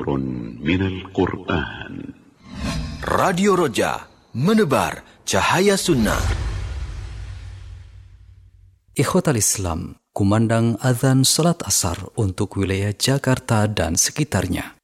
نور من القرآن. Radio Roja, menebar cahaya sunnah. Ikhwatal Islam, kumandang azan salat asar untuk wilayah Jakarta dan sekitarnya.